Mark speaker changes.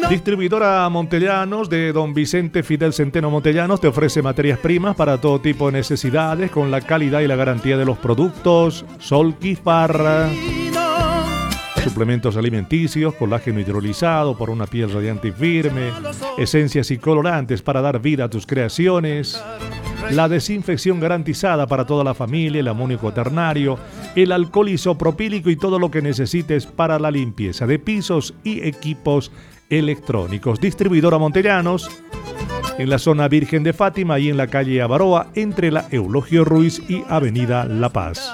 Speaker 1: Distribuidora Montellanos de Don Vicente Fidel Centeno Montellanos te ofrece materias primas para todo tipo de necesidades con la calidad y la garantía de los productos. Solquifar, suplementos alimenticios, colágeno hidrolizado por una piel radiante y firme, esencias y colorantes para dar vida a tus creaciones, la desinfección garantizada para toda la familia, el amonio cuaternario, el alcohol isopropílico y todo lo que necesites para la limpieza de pisos y equipos electrónicos. Distribuidora Montellanos en la zona Virgen de Fátima y en la calle Avaroa entre la Eulogio Ruiz y Avenida La Paz.